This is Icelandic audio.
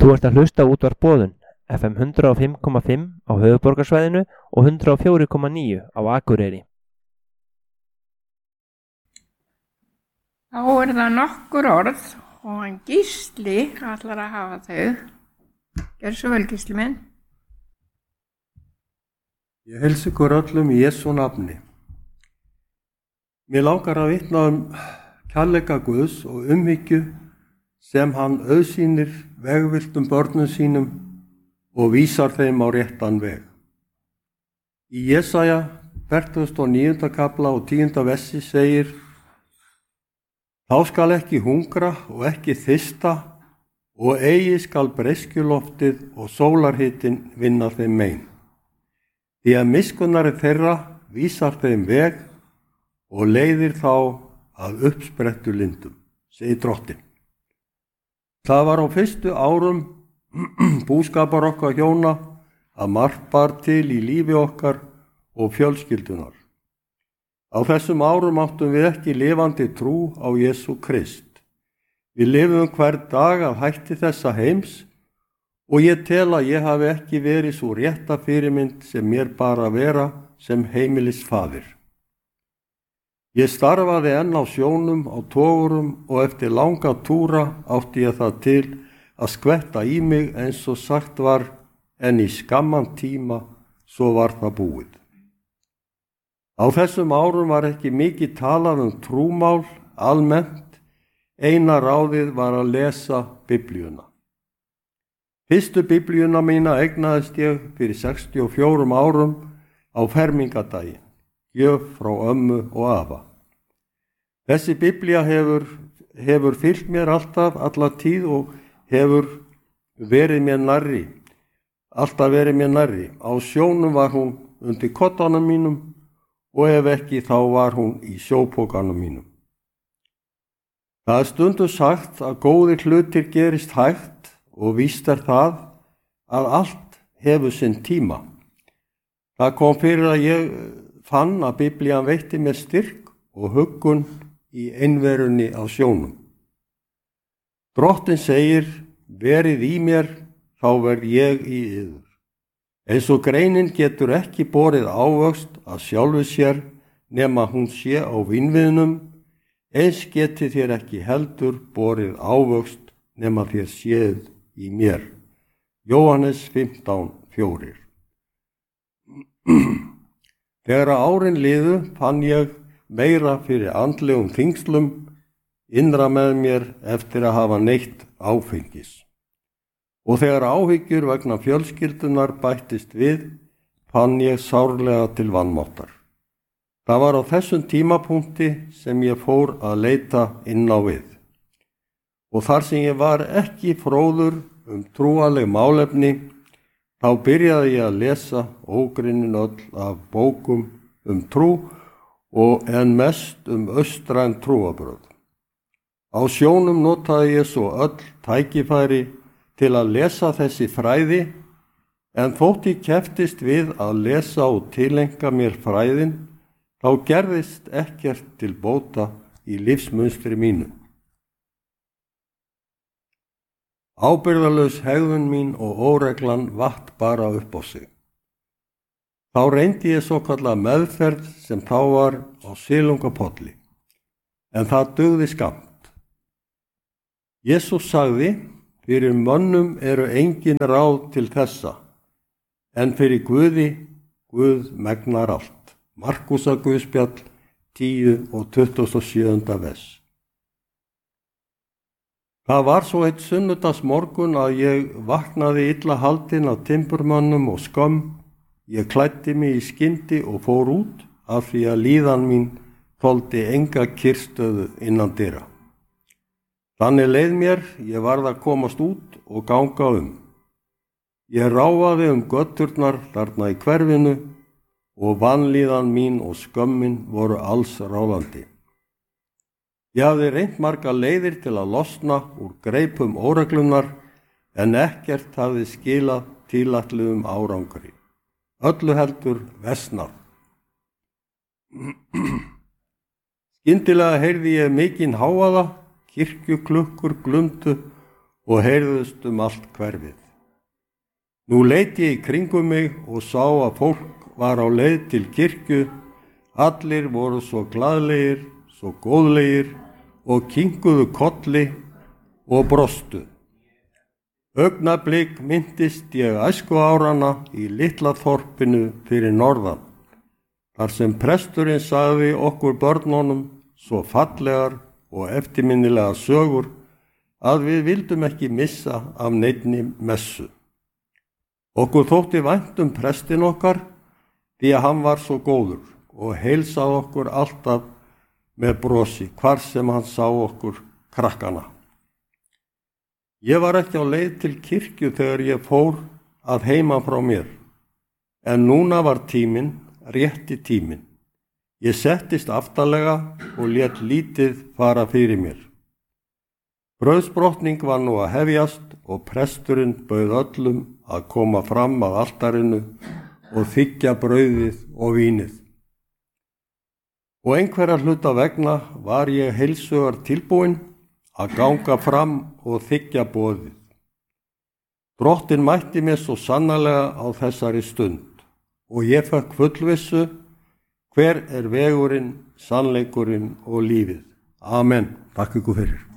Þú ert að hlusta á Útvarp Boðun, FM 105,5 á höfuðborgarsvæðinu og 104,9 á Akureyri. Þá það nokkur orð og hann Gísli ætlar að hafa þau. Gjörðu svo vel, Gísli minn. Ég heilsa ykkur öllum í Jesú nafni. Mér langar að vitna kærleika Guðs og umhyggju sem hann auðsýnir vegvilltum börnum sínum og vísar þeim á réttan veg. Í Jesaja 49. kafla og 10. versi segir: Þá skal ekki hungra og ekki þysta og eigi skal breiskjuloftið og sólarhitinn vinna þeim mein. Því að miskunnari þeirra vísar þeim veg og leiðir þá að uppsprettu lindum, segir Drottinn. Það var á fyrstu árum búskapar okkar hjóna að margt bar til í lífi okkar og fjölskyldunar. Á þessum árum áttum við ekki lifandi trú á Jesú Krist. Við lifum hver dag af hætti þessa heims og ég tel að ég hafi ekki verið svo rétta fyrirmynd sem mér bar að vera sem heimilisfaðir. Ég starfaði enn á sjónum, á togurum og eftir langa túra átti ég það til að skvetta í mig eins og sagt var, en í skamman tíma svo var það búið. Á þessum árum var ekki mikið talað trúmál almennt, eina ráðið var að lesa Biblíuna. Fyrstu Biblíuna mína eignaðist ég fyrir 64 árum á fermingardaginn, gjöf frá ömmu og afa. Þessi Biblía hefur fylgt mér alltaf, alla tíð og hefur verið mér nærri, alltaf verið mér nærri. Á sjónum var hún undir koddanum mínum og ef ekki þá var hún í sjópokanum mínum. Það er stundum sagt að góðir hlutir gerist hægt og víst er það að allt hefur sinn tíma. Það kom fyrir að ég fann að Biblían veitti mér styrk og huggun í einverunni á sjónum. Drottinn segir: verið í mér, þá verð ég í yður. Eins og greinin getur ekki borið ávöxt að sjálfu sér nema hún sé á vínviðnum, eins geti þér ekki heldur borið ávöxt nema þér séð í mér. Jóhannes 15:4. Þegar árin liðu fann ég meira fyrir andlegum þyngslum innra með mér eftir að hafa neytt áfengis. Og þegar áhyggjur vegna fjölskyldunar bættist við, fann ég sárlega til vanmáttar. Það var á þessum tímapunkti sem ég fór að leita inn á við. Og þar sem ég var ekki fróður trúarleg málefni, þá byrjaði ég að lesa ógrynnin öll af bókum trú og en mest austræn trúarbrögð. Á sjónum notaði ég svo öll tækifæri til að lesa þessi fræði, en þótt ég kepptist við að lesa og tileinka mér fræðin, þá gerðist ekkert til bóta í lífsmunstri mínu. Ábyrgðarlaus hegðun mín og óreglan vatt bara upp á sig. Þá reyndi ég svokallað meðferð sem þá var á silungapolli, en það dugði skammt. Jesús sagði: fyrir mönnum eru engin ráð til þessa, en fyrir Guði, Guð megnar allt. Markúsarguðspjall 10 og 27. vers. Það var svo eitt sunnudagsmorgun að ég vaknaði illa haldinn af timburmönnum og skömm. Ég klæddi mig í skyndi og fór út af því að líðan mín þoldi enga kyrrstöðu innan dyra. Þannig leið mér, ég varð að komast út og ganga Ég ráfaði göturnar þarna í hverfinu og vanlíðan mín og skömmin voru alls ráðandi. Ég hafði reynt margar leiðir til að losna úr greipum óreglunar, en ekkert hafði skilað tilætluðum árangri. Öllu heldur versnað. Skyndilega heyrði ég mikinn hávaða, kirkjuklukkur glumdu og heyrðust allt hverfið. Nú leit ég í kringum mig og sá að fólk var á leið til kirkju. Allir voru svo glaðlegir, svo góðlegir og kinkuðu kolli og brostu. Augnablik minntist ég æskuárana í litla þorpinu fyrir norðan, þar sem presturinn sagði okkur börnunum svo fallegar og eftirminnilegar sögur að við vildum ekki missa af neinni messu. Okkur þótti vænt prestinn okkar því að hann var svo góður og heilsaði okkur alltaf með brosi hvar sem hann sá okkur krakkana. Ég var ekki á leið til kirkju þegar ég fór að heiman frá mér, en núna var tíminn, rétti tíminn. Ég settist aftarlega og lét lítið fara fyrir mér. Brauðsbrotning var nú að hefjast og presturinn bauð öllum að koma fram að altarinu og þiggja brauðið og vínið. Og einhverja hluta vegna var ég heilsugar tilbúinn að ganga fram og þiggja boðið. Drottinn mætti mér svo sannarlega á þessari stund og ég fékk fullvissu hver er vegurinn, sannleikurinn og lífið. Amen. Takk ykkur fyrir.